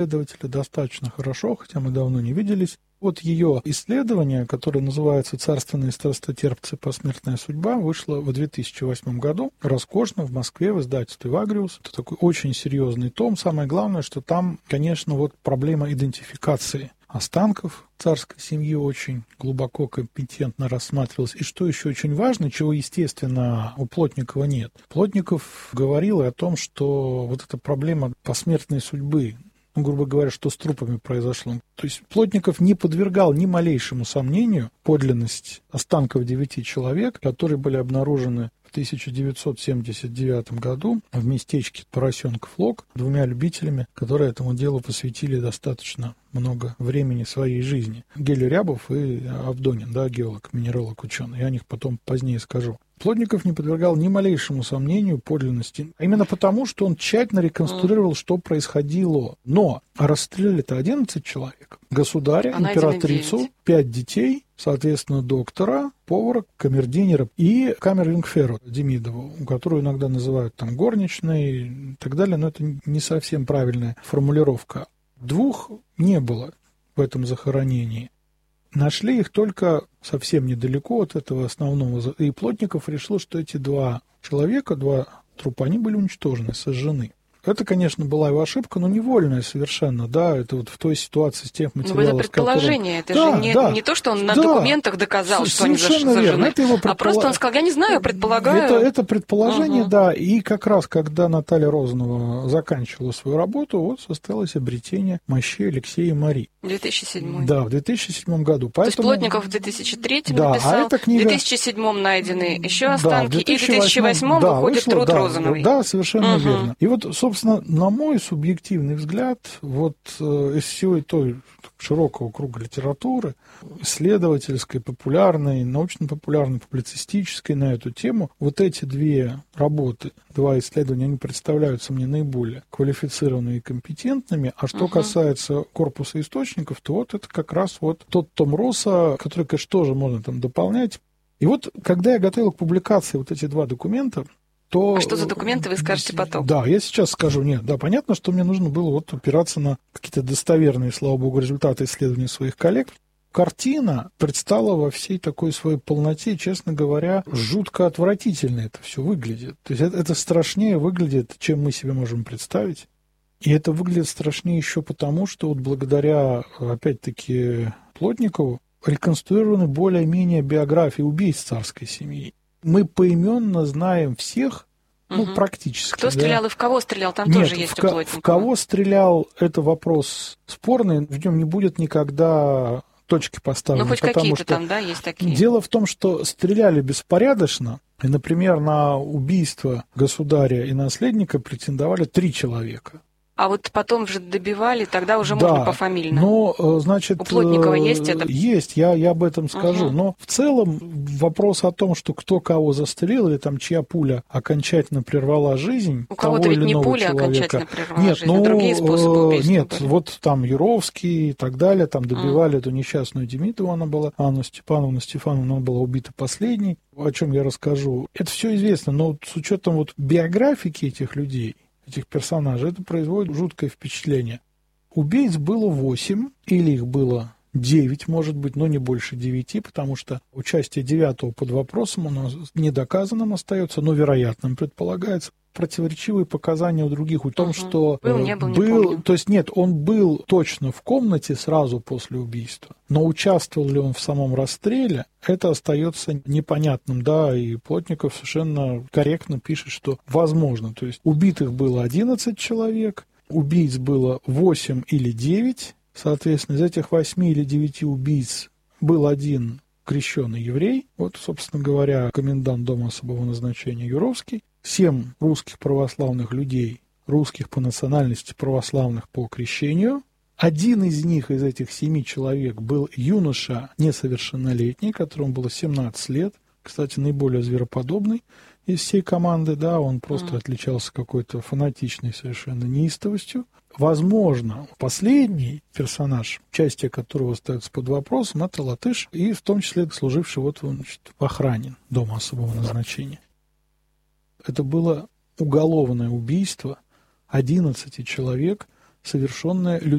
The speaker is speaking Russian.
исследователи достаточно хорошо, хотя мы давно не виделись. Вот ее исследование, которое называется «Царственные страстотерпцы. Посмертная судьба», вышло в 2008 году, роскошно, в Москве, в издательстве «Вагриус». Это такой очень серьезный том. Самое главное, что там, конечно, вот проблема идентификации останков царской семьи очень глубоко, компетентно рассматривалась. И что еще очень важно, чего, естественно, у Плотникова нет. Плотников говорил о том, что вот эта проблема посмертной судьбы, грубо говоря, что с трупами произошло. То есть Плотников не подвергал ни малейшему сомнению подлинность останков 9 человек, которые были обнаружены в 1979 году в местечке Поросенков Лог 2 любителями, которые этому делу посвятили достаточно много времени своей жизни. Гелий Рябов и Авдонин, да, геолог, минералог, ученый. Я о них потом позднее скажу. Плотников не подвергал ни малейшему сомнению подлинности, а именно потому, что он тщательно реконструировал, что происходило. Но расстреляли-то 11 человек. Государя, императрицу, 5 детей, соответственно, доктора, повара, камердинера и камер-юнгферу Демидову, которую иногда называют там горничной и так далее, но это не совсем правильная формулировка. 2 не было в этом захоронении. Нашли их только совсем недалеко от этого основного. И Плотников решил, что эти 2 человека, 2 трупа, они были уничтожены, сожжены. Это, конечно, была его ошибка, но невольная совершенно, да, это вот в той ситуации с тех материалов, это предположение, это же не то, что он на документах доказал, что они сожжены, верно. Это его а просто он сказал, я не знаю, предполагаю. Это предположение, да, и как раз, когда Наталья Розанова заканчивала свою работу, вот состоялось обретение мощей Алексея и Марии. 2007. Да, в 2007 году. Поэтому... То есть Плотников в 2003 да, написал, а эта книга... в 2007 найдены еще останки, да, и в 2008 выходит труд Розановой. Да, совершенно верно. И вот, собственно, на мой субъективный взгляд, вот из всей той широкого круга литературы, исследовательской, популярной, научно-популярной, публицистической на эту тему, вот эти 2 работы, 2 исследования, они представляются мне наиболее квалифицированными и компетентными. А что касается корпуса источников, то вот это как раз вот тот том Росса, который, конечно, тоже можно там дополнять. И вот, когда я готовил к публикации вот эти 2 документа, то... А что за документы, вы скажете потом? Да, я сейчас скажу. Нет, да, понятно, что мне нужно было вот опираться на какие-то достоверные, слава богу, результаты исследований своих коллег. Картина предстала во всей такой своей полноте, честно говоря, жутко отвратительно это все выглядит. То есть это страшнее выглядит, чем мы себе можем представить. И это выглядит страшнее еще потому, что вот благодаря, опять-таки, Плотникову реконструированы более-менее биографии убийц царской семьи. Мы поименно знаем всех, практически. Кто стрелял и в кого стрелял, там тоже есть у Плотникова. В кого стрелял, это вопрос спорный, в нем не будет никогда точки поставлены. Ну, хоть какие-то там, да, есть такие. Дело в том, что стреляли беспорядочно, и, например, на убийство государя и наследника претендовали 3 человека. А вот потом же добивали, тогда уже можно пофамильно. Но, значит, у Плотникова есть это? Есть, я об этом скажу. Но в целом вопрос о том, что кто кого застрелил, или там чья пуля окончательно прервала жизнь у кого-то ведь не пуля окончательно прервала жизнь, а другие способы убийства были. Вот там Юровский и так далее, там добивали эту несчастную Демидову, она была, Анну Степановну, она была убита последней, о чем я расскажу. Это все известно, но с учетом вот биографики этих людей, этих персонажей, это производит жуткое впечатление. Убийц было 8, или их было 9, может быть, но не больше 9, потому что участие 9 под вопросом, оно недоказанным остается, но вероятным предполагается. Противоречивые показания у других о том, что не помню. То есть нет, он был точно в комнате сразу после убийства, но участвовал ли он в самом расстреле, это остается непонятным, да, и Плотников совершенно корректно пишет, что возможно, то есть убитых было 11 человек, убийц было 8 или 9, соответственно, из этих 8 или 9 убийц был один крещеный еврей, вот, собственно говоря, комендант дома особого назначения Юровский, 7 русских православных людей, русских по национальности, православных по крещению. Один из них, из этих 7 человек, был юноша несовершеннолетний, которому было 17 лет, кстати, наиболее звероподобный из всей команды, да, он просто отличался какой-то фанатичной совершенно неистовостью. Возможно, последний персонаж, участие которого остается под вопросом, это латыш, и в том числе служивший в охране дома особого назначения. Это было уголовное убийство 11 человек совершенное